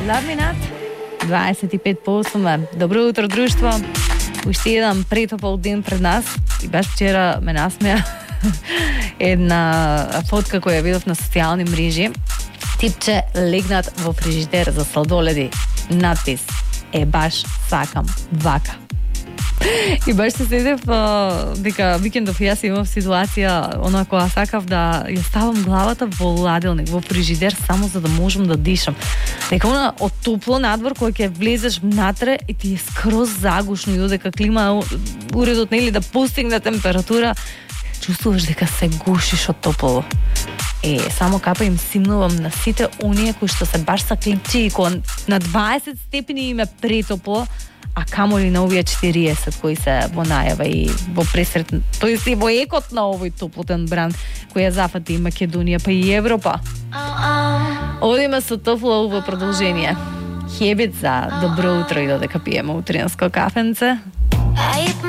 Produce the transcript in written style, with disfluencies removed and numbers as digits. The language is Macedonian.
Love Me Not, 25%. Добро утро, друштво. Уште еден претопол ден пред нас. И баш вчера ме насмеа една фотка која видов на социјални мрежи. Типче легнат во фрижидер за сладоледи. Надпис: е баш сакам вака. И баш се седев дека викендов јас имав ситуација она која сакав да ја ставам главата во ладилник, во фрижидер само за да можам да дишам. Дека она од топло надвор кој ќе влезеш внатре и ти е скроз загушно и додека клима уредот нели да постигне температура, чувствуваш дека се гушиш од топло. Само капа им симнувам на сите оние кои што се баш саклипчи и кои на 20 степени им е претопло, а камоли на овие 40 кои се во најава и во пресрет, тоест и во екот на овој топлотен бран кој ја зафати и Македонија па и Европа. Одиме со топло во продолжение. Хебит за добро утро и додека пиеме утринско кафенце.